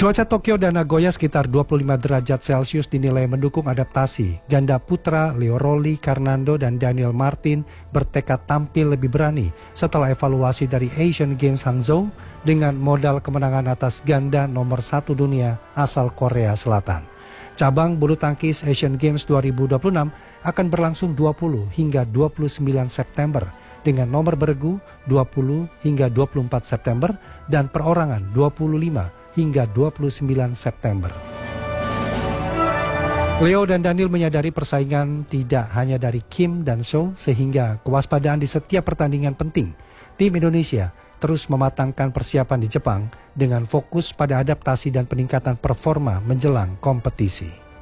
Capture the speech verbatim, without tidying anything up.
Cuaca Tokyo dan Nagoya sekitar dua puluh lima derajat Celcius dinilai mendukung adaptasi. Ganda putra Leo Rolly Carnando dan Daniel Martin bertekad tampil lebih berani setelah evaluasi dari Asian Games Hangzhou dengan modal kemenangan atas ganda nomor satu dunia asal Korea Selatan. Cabang bulu tangkis Asian Games dua ribu dua puluh enam akan berlangsung dua puluh hingga dua puluh sembilan September dengan nomor beregu dua puluh hingga dua puluh empat September dan perorangan dua puluh lima hingga dua puluh sembilan September. Leo dan Daniel menyadari persaingan tidak hanya dari Kim dan Seo sehingga kewaspadaan di setiap pertandingan penting. Tim Indonesia terus mematangkan persiapan di Jepang dengan fokus pada adaptasi dan peningkatan performa menjelang kompetisi.